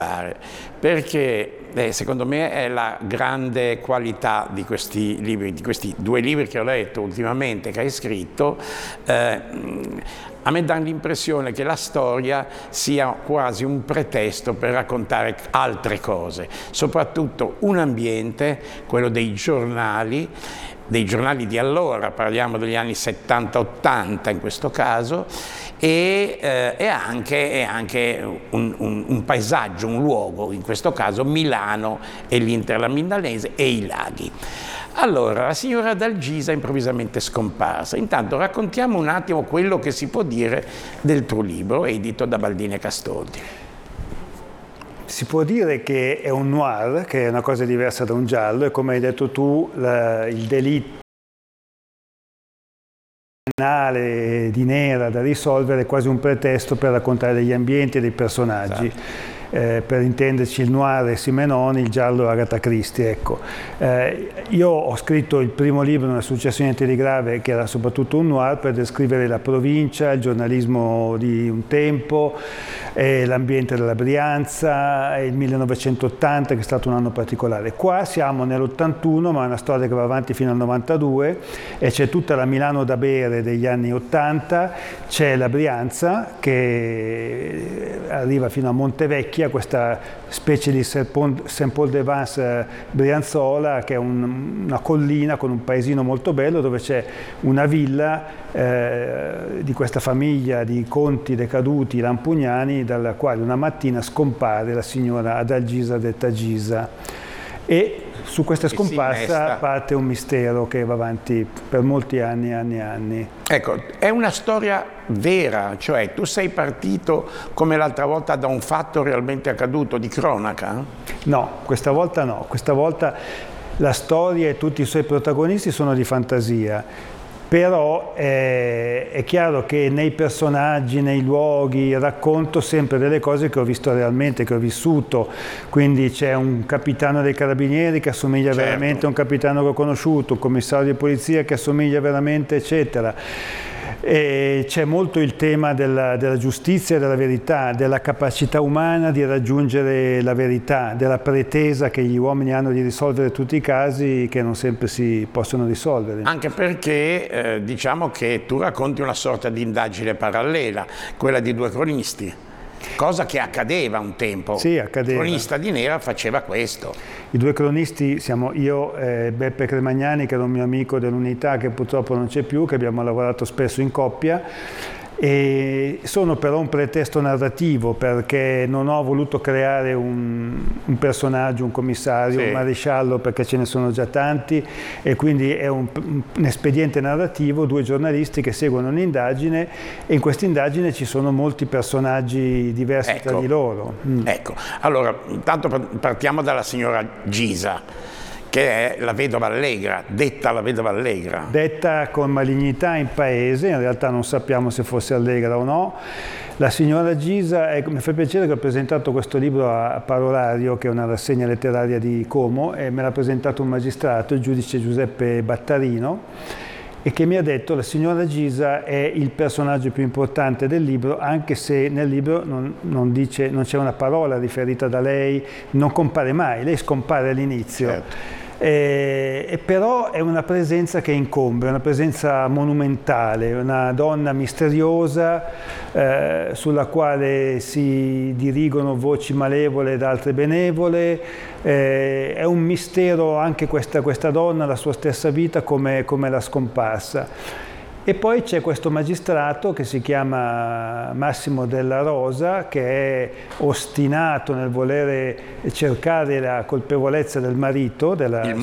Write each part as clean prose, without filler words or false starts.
perché secondo me è la grande qualità di questi libri, di questi due libri che ho letto ultimamente, che hai scritto. A me dà l'impressione che la storia sia quasi un pretesto per raccontare altre cose, soprattutto un ambiente, quello dei giornali di allora, parliamo degli anni 70-80 in questo caso, e anche un paesaggio, un luogo, in questo caso Milano e l'Interland milanese e i laghi. Allora, la signora Dalgisa è improvvisamente scomparsa. Intanto raccontiamo un attimo quello che si può dire del tuo libro, edito da Baldini e Castoldi. Si può dire che è un noir, che è una cosa diversa da un giallo, e come hai detto tu, il delitto penale di Nera da risolvere è quasi un pretesto per raccontare degli ambienti e dei personaggi. Esatto. Per intenderci, il noir è Simenoni, il giallo è Agatha Christie. Ecco. Io ho scritto il primo libro, Non è successo niente di grave, che era soprattutto un noir per descrivere la provincia, il giornalismo di un tempo, l'ambiente della Brianza, il 1980 che è stato un anno particolare. Qua siamo nell'81, ma è una storia che va avanti fino al 92 e c'è tutta la Milano da bere degli anni 80, c'è la Brianza che arriva fino a Montevecchia, questa specie di Saint-Paul-de-Vence brianzola, che è una collina con un paesino molto bello dove c'è una villa di questa famiglia di conti decaduti lampugnani, dalla quale una mattina scompare la signora Adalgisa detta Gisa, e su questa scomparsa parte un mistero che va avanti per molti anni. Ecco, è una storia vera, cioè tu sei partito come l'altra volta da un fatto realmente accaduto, di cronaca? No, questa volta no, questa volta la storia e tutti i suoi protagonisti sono di fantasia. Però è chiaro che nei personaggi, nei luoghi, racconto sempre delle cose che ho visto realmente, che ho vissuto. Quindi c'è un capitano dei carabinieri che assomiglia veramente a un capitano che ho conosciuto, un commissario di polizia che assomiglia veramente, eccetera. E c'è molto il tema della giustizia e della verità, della capacità umana di raggiungere la verità, della pretesa che gli uomini hanno di risolvere tutti i casi che non sempre si possono risolvere. Anche perché diciamo che tu racconti una sorta di indagine parallela, quella di due cronisti. Cosa che accadeva un tempo. Sì, accadeva. Il cronista di Nera faceva questo. I due cronisti siamo io e Beppe Cremagnani, che era un mio amico dell'Unità, che purtroppo non c'è più, che abbiamo lavorato spesso in coppia. E sono però un pretesto narrativo, perché non ho voluto creare un personaggio, un commissario, un maresciallo, perché ce ne sono già tanti, e quindi è un espediente narrativo, due giornalisti che seguono un'indagine, e in questa indagine ci sono molti personaggi diversi tra di loro. Ecco, allora intanto partiamo dalla signora Gisa, che è la vedova allegra, detta la vedova allegra. Detta con malignità in paese, in realtà non sappiamo se fosse allegra o no. La signora Gisa, mi fa piacere che ho presentato questo libro a Parolario, che è una rassegna letteraria di Como, e me l'ha presentato un magistrato, il giudice Giuseppe Battarino, e che mi ha detto: la signora Gisa è il personaggio più importante del libro, anche se nel libro non c'è una parola riferita da lei, non compare mai, lei scompare all'inizio. Certo. Però è una presenza che incombe, una presenza monumentale, una donna misteriosa sulla quale si dirigono voci malevole ed altre benevole. È un mistero anche questa donna, la sua stessa vita, come la scomparsa. E poi c'è questo magistrato che si chiama Massimo Della Rosa, che è ostinato nel volere cercare la colpevolezza del marito, il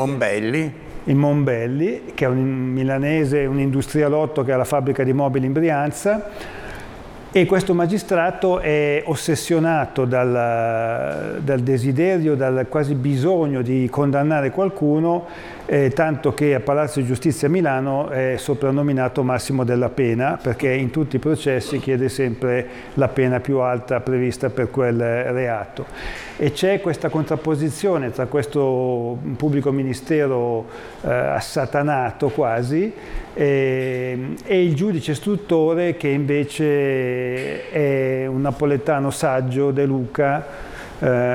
Monbelli, che è un milanese, un industrialotto che ha la fabbrica di mobili in Brianza. E questo magistrato è ossessionato dal desiderio, dal quasi bisogno di condannare qualcuno, tanto che a Palazzo di Giustizia a Milano è soprannominato Massimo della Pena, perché in tutti i processi chiede sempre la pena più alta prevista per quel reato. E c'è questa contrapposizione tra questo pubblico ministero assatanato quasi e il giudice istruttore, che invece è un napoletano saggio, De Luca,